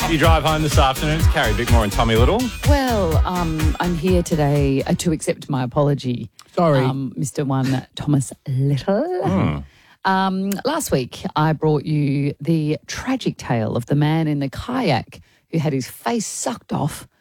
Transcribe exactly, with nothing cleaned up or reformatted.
You drive home this afternoon. It's Carrie Bickmore and Tommy Little. Well, um, I'm here today uh, to accept my apology. Sorry. Um, Mister One Thomas Little. Mm. Um, last week, I brought you the tragic tale of the man in the kayak who had his face sucked off